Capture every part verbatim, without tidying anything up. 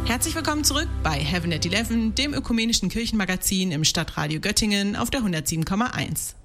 Herzlich willkommen zurück bei Heaven at elf, dem ökumenischen Kirchenmagazin im Stadtradio Göttingen auf der hundertsieben Komma eins.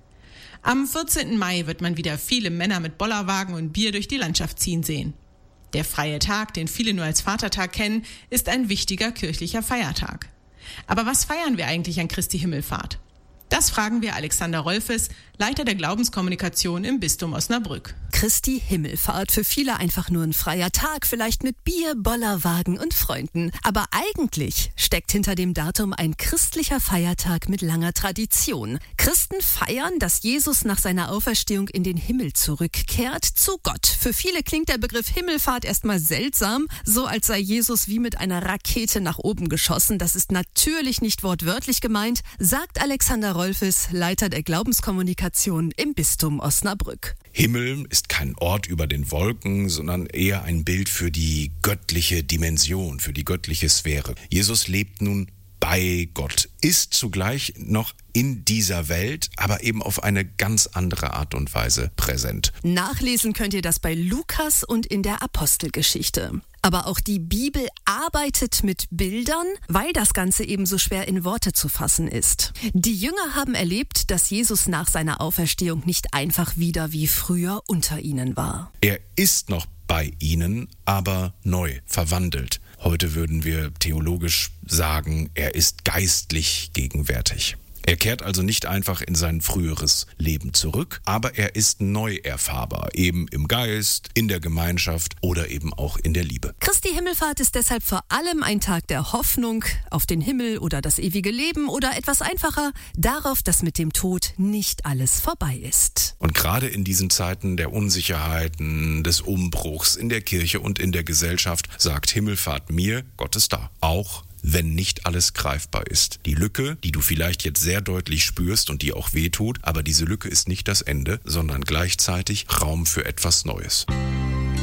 Am vierzehnten Mai wird man wieder viele Männer mit Bollerwagen und Bier durch die Landschaft ziehen sehen. Der freie Tag, den viele nur als Vatertag kennen, ist ein wichtiger kirchlicher Feiertag. Aber was feiern wir eigentlich an Christi Himmelfahrt? Das fragen wir Alexander Rolfes, Leiter der Glaubenskommunikation im Bistum Osnabrück. Christi Himmelfahrt, für viele einfach nur ein freier Tag, vielleicht mit Bier, Bollerwagen und Freunden. Aber eigentlich steckt hinter dem Datum ein christlicher Feiertag mit langer Tradition. Christen feiern, dass Jesus nach seiner Auferstehung in den Himmel zurückkehrt, zu Gott. Für viele klingt der Begriff Himmelfahrt erstmal seltsam, so als sei Jesus wie mit einer Rakete nach oben geschossen. Das ist natürlich nicht wortwörtlich gemeint, sagt Alexander Rolfes, Leiter der Glaubenskommunikation im Bistum Osnabrück. Himmel ist kein Ort über den Wolken, sondern eher ein Bild für die göttliche Dimension, für die göttliche Sphäre. Jesus lebt nun bei Gott, ist zugleich noch in dieser Welt, aber eben auf eine ganz andere Art und Weise präsent. Nachlesen könnt ihr das bei Lukas und in der Apostelgeschichte. Aber auch die Bibel arbeitet mit Bildern, weil das Ganze eben so schwer in Worte zu fassen ist. Die Jünger haben erlebt, dass Jesus nach seiner Auferstehung nicht einfach wieder wie früher unter ihnen war. Er ist noch bei ihnen, aber neu, verwandelt. Heute würden wir theologisch sagen, er ist geistlich gegenwärtig. Er kehrt also nicht einfach in sein früheres Leben zurück, aber er ist neu erfahrbar, eben im Geist, in der Gemeinschaft oder eben auch in der Liebe. Christi Himmelfahrt ist deshalb vor allem ein Tag der Hoffnung auf den Himmel oder das ewige Leben oder etwas einfacher, darauf, dass mit dem Tod nicht alles vorbei ist. Und gerade in diesen Zeiten der Unsicherheiten, des Umbruchs in der Kirche und in der Gesellschaft sagt Himmelfahrt mir, Gott ist da, auch wenn nicht alles greifbar ist. Die Lücke, die du vielleicht jetzt sehr deutlich spürst und die auch wehtut, aber diese Lücke ist nicht das Ende, sondern gleichzeitig Raum für etwas Neues.